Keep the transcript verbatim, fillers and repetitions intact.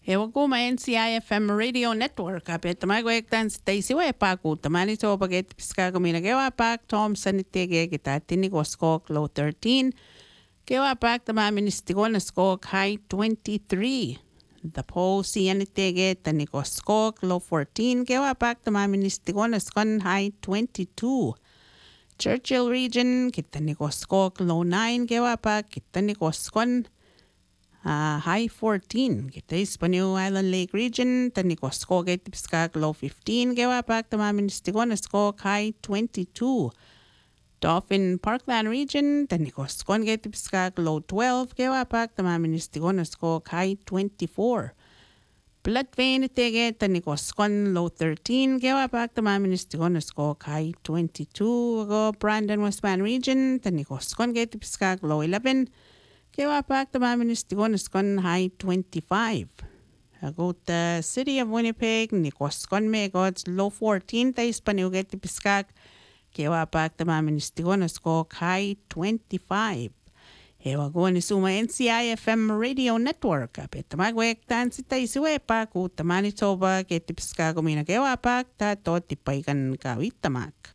Ewa kuma N C I F M Radio Network. Apet ma gwek tan stacy we pa ku tamani so baget piska kumina kewa pak Thompson tege kita tini ko skok low thirteen. Kewa pak tama ministigo na skok high twenty-three. The pole si tege tani ko skok low fourteen. Kewa pak tama ministigo na skon high twenty-two. Churchill region kita ni ko skok low nine. Kewa pak kita ni ko skon Uh, high fourteen. Kita Hispanio Island Lake region. Tani ko skok eight piskak low fifteen. Kewa pak tamamin stigo na skok high twenty-two. Dolphin Parkland region. Tani ko skon eight piskak low twelve. Kewa pak tamamin stigo na skok high twenty-four. Blood vein tege tani ko skon low thirteen. Kewa pak tamamin stigo na skok high twenty-two. Go Brandon Westman region. Tani ko skon eight piskak low eleven. Kewa pak tamamin istigon skon high twenty-five. Agot the city of Winnipeg nikoskon me gods low fourteen ta Hispaniuget piskak. Kewa pak tamamin istigon skok high twenty-five. Ewa go ni suma N C I F M Radio Network. Apet tamagwek tan sita isiwe pak u tamani toba get piskak umina kewa pak ta to tipaikan kawit tamak.